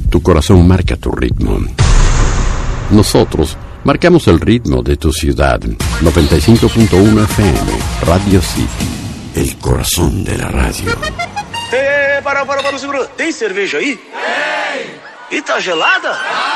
Tu corazón marca tu ritmo. Nosotros marcamos el ritmo de tu ciudad. 95.1 FM, Radio City, el corazón de la radio. Para, segura. Tem cerveja aí? Tem! E tá gelada?